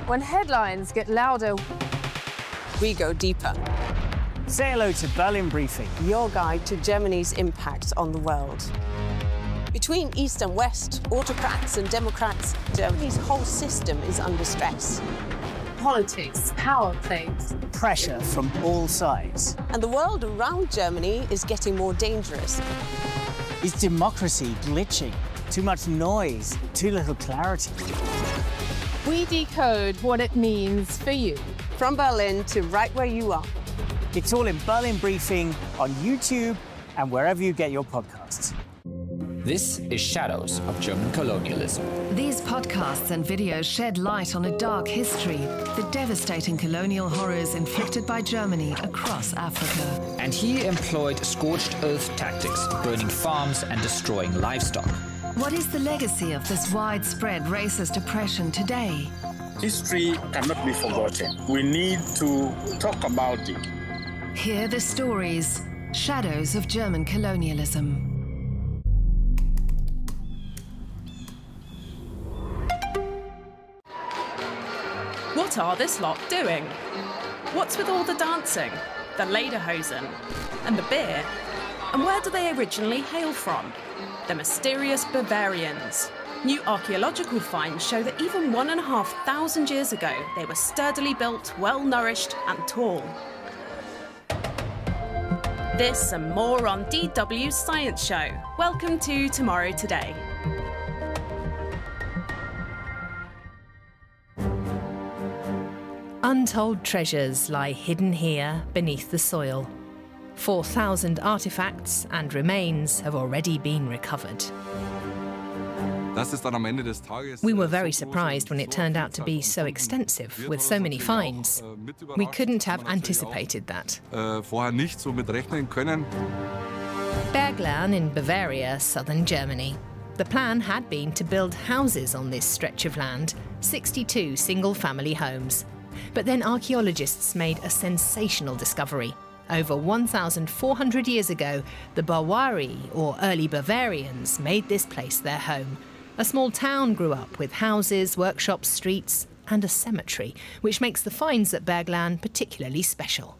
When headlines get louder, we go deeper. Say hello to Berlin Briefing, your guide to Germany's impact on the world. Between East and West, autocrats and democrats, Germany's whole system is under stress. politics, power plays, pressure from all sides. And the world around Germany is getting more dangerous. Is democracy glitching? Too much noise, too little clarity. We decode what it means for you. From Berlin to right where you are. It's all in Berlin Briefing on YouTube and wherever you get your podcasts. This is Shadows of German Colonialism. These podcasts and videos shed light on a dark history, the devastating colonial horrors inflicted by Germany across Africa. And he employed scorched earth tactics, burning farms and destroying livestock. What is the legacy of this widespread racist oppression today? History cannot be forgotten. We need to talk about it. Hear the stories, Shadows of German Colonialism. What are this lot doing? What's with all the dancing, the lederhosen, and the beer? And where do they originally hail from? The mysterious Bavarians. New archaeological finds show that even 1,500 years ago, they were sturdily built, well-nourished and tall. This and more on DW's Science Show. Welcome to Tomorrow Today. Untold treasures lie hidden here beneath the soil. 4,000 artifacts and remains have already been recovered. We were very surprised when it turned out to be so extensive, with so many finds. We couldn't have anticipated that. Bergland in Bavaria, southern Germany. The plan had been to build houses on this stretch of land, 62 single-family homes. But then archaeologists made a sensational discovery. Over 1,400 years ago, the Bawari, or early Bavarians, made this place their home. A small town grew up with houses, workshops, streets, and a cemetery, which makes the finds at Bergland particularly special.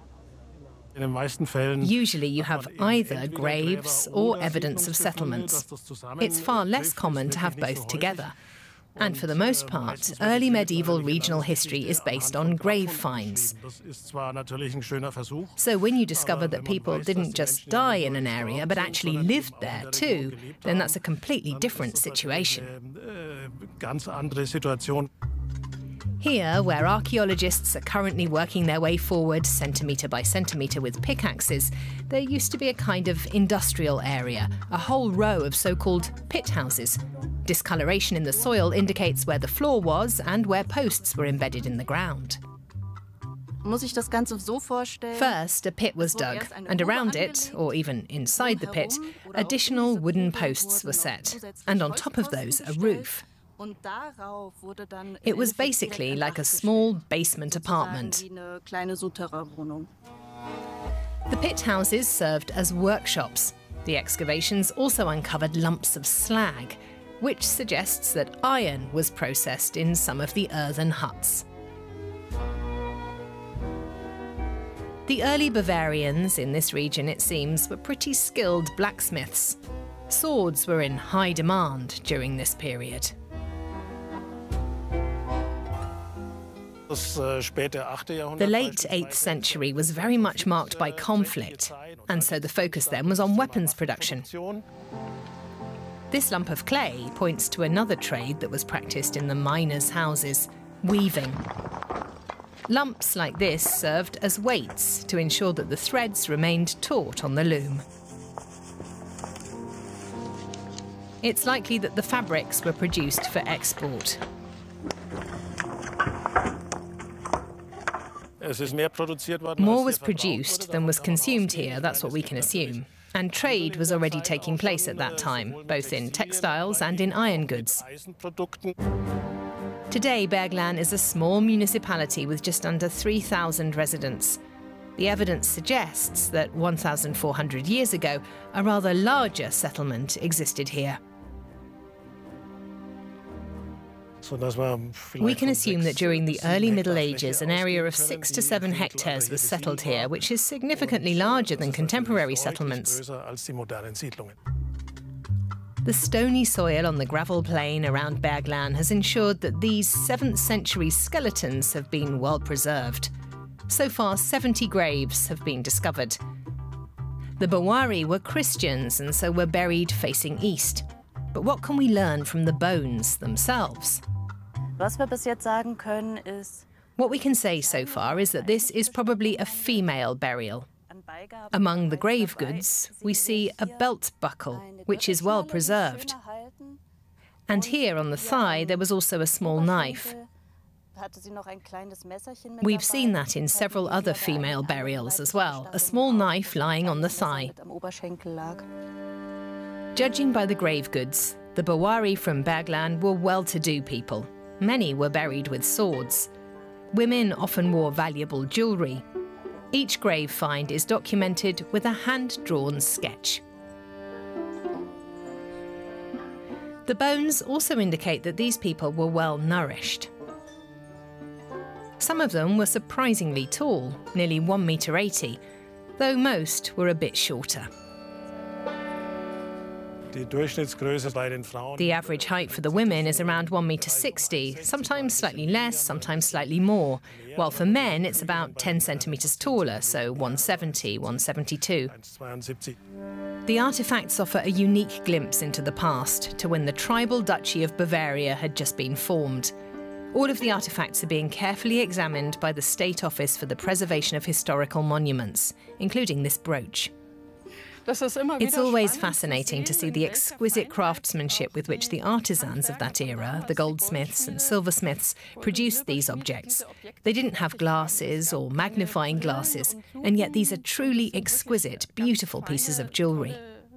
Usually you have either graves or evidence of settlements. It's far less common to have both together. And for the most part, early medieval regional history is based on grave finds. So when you discover that people didn't just die in an area, but actually lived there too, then that's a completely different situation. Here, where archaeologists are currently working their way forward centimetre by centimetre with pickaxes, there used to be a kind of industrial area, a whole row of so-called pit houses. Discoloration in the soil indicates where the floor was and where posts were embedded in the ground. First, a pit was dug, and around it, or even inside the pit, additional wooden posts were set, and on top of those, a roof. It was basically like a small basement apartment. The pit houses served as workshops. The excavations also uncovered lumps of slag, which suggests that iron was processed in some of the earthen huts. The early Bavarians in this region, it seems, were pretty skilled blacksmiths. Swords were in high demand during this period. The late 8th century was very much marked by conflict, and so the focus then was on weapons production. This lump of clay points to another trade that was practiced in the miners' houses, weaving. Lumps like this served as weights to ensure that the threads remained taut on the loom. It's likely that the fabrics were produced for export. More was produced than was consumed here, that's what we can assume. And trade was already taking place at that time, both in textiles and in iron goods. Today, Bergland is a small municipality with just under 3,000 residents. The evidence suggests that 1,400 years ago, a rather larger settlement existed here. We can assume that during the early Middle Ages, an area of 6 to 7 hectares was settled here, which is significantly larger than contemporary settlements. The stony soil on the gravel plain around Bergland has ensured that these 7th century skeletons have been well preserved. So far, 70 graves have been discovered. The Bawari were Christians and so were buried facing east. But what can we learn from the bones themselves? What we can say so far is that this is probably a female burial. Among the grave goods, we see a belt buckle, which is well preserved. And here on the thigh, there was also a small knife. We've seen that in several other female burials as well, a small knife lying on the thigh. Judging by the grave goods, the Bawari from Bergland were well-to-do people. Many were buried with swords. Women often wore valuable jewellery. Each grave find is documented with a hand-drawn sketch. The bones also indicate that these people were well nourished. Some of them were surprisingly tall, nearly 1,80 meters, though most were a bit shorter. The average height for the women is around 1,60 meters, sometimes slightly less, sometimes slightly more, while for men it's about 10 centimetres taller, so 170, 172. The artefacts offer a unique glimpse into the past, to when the tribal duchy of Bavaria had just been formed. All of the artefacts are being carefully examined by the State Office for the Preservation of Historical Monuments, including this brooch. It's always fascinating to see the exquisite craftsmanship with which the artisans of that era, the goldsmiths and silversmiths, produced these objects. They didn't have glasses or magnifying glasses, and yet these are truly exquisite, beautiful pieces of jewellery.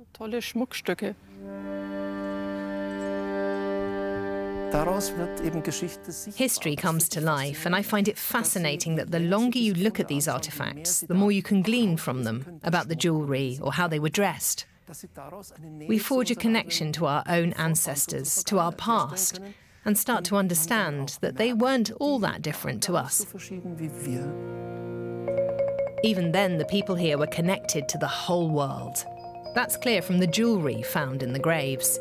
History comes to life, and I find it fascinating that the longer you look at these artefacts, the more you can glean from them about the jewellery or how they were dressed. We forge a connection to our own ancestors, to our past, and start to understand that they weren't all that different to us. Even then, the people here were connected to the whole world. That's clear from the jewellery found in the graves.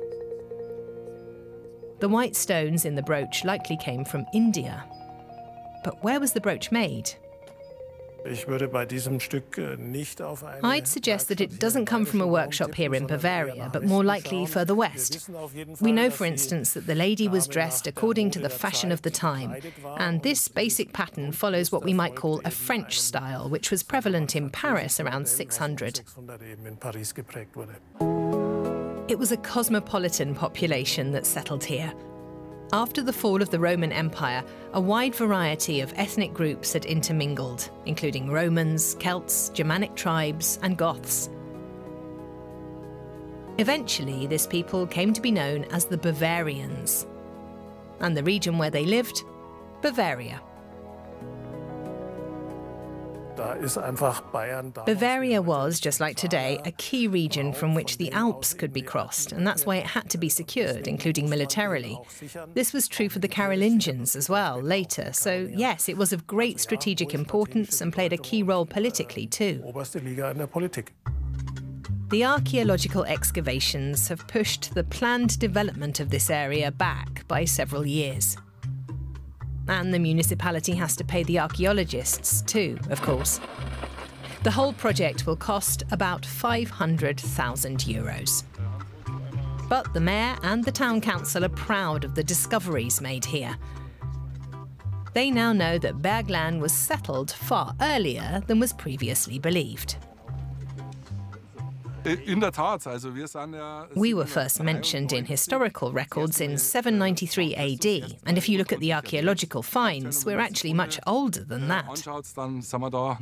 The white stones in the brooch likely came from India. But where was the brooch made? I'd suggest that it doesn't come from a workshop here in Bavaria, but more likely further west. We know, for instance, that the lady was dressed according to the fashion of the time, and this basic pattern follows what we might call a French style, which was prevalent in Paris around 600. It was a cosmopolitan population that settled here. After the fall of the Roman Empire, a wide variety of ethnic groups had intermingled, including Romans, Celts, Germanic tribes, and Goths. Eventually, this people came to be known as the Bavarians, and the region where they lived, Bavaria. Bavaria was, just like today, a key region from which the Alps could be crossed, and that's why it had to be secured, including militarily. This was true for the Carolingians as well, later, so yes, it was of great strategic importance and played a key role politically too. The archaeological excavations have pushed the planned development of this area back by several years. And the municipality has to pay the archaeologists too, of course. The whole project will cost about €500,000. But the mayor and the town council are proud of the discoveries made here. They now know that Bergland was settled far earlier than was previously believed. We were first mentioned in historical records in 793 AD, and if you look at the archaeological finds, we're actually much older than that.